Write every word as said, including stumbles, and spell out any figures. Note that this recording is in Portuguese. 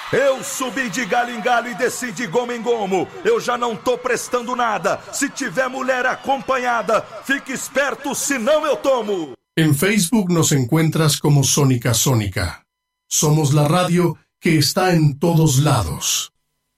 Eu subi de galho em galho e desci de gomo em gomo. Eu já não tô prestando nada. Se tiver mulher acompanhada, fique esperto, senão eu tomo. En Facebook nos encuentras como Sónica Sónica. Somos la radio que está en todos lados.